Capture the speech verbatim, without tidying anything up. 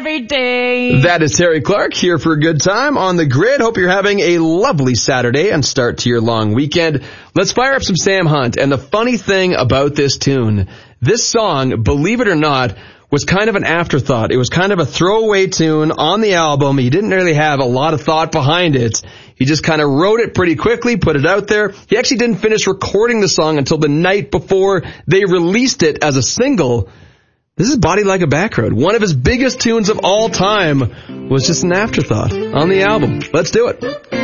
every day. That is Terry Clark here for a good time on the grid. Hope you're having a lovely Saturday and start to your long weekend. Let's fire up some Sam Hunt. And the funny thing about this tune, this song, believe it or not, was kind of an afterthought. It was kind of a throwaway tune on the album. He didn't really have a lot of thought behind it. He just kind of wrote it pretty quickly, put it out there. He actually didn't finish recording the song until the night before they released it as a single. This is Body Like a Back Road. One of his biggest tunes of all time was just an afterthought on the album. Let's do it.